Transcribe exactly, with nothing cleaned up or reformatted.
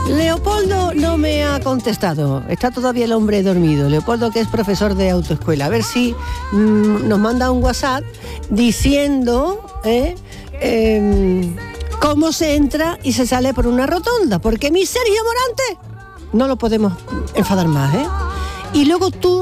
Leopoldo no me ha contestado, está todavía el hombre dormido. Leopoldo, que es profesor de autoescuela, a ver si mmm, nos manda un WhatsApp diciendo eh, eh, cómo se entra y se sale por una rotonda, porque mi Sergio Morante no lo podemos enfadar más, ¿eh? Y luego tú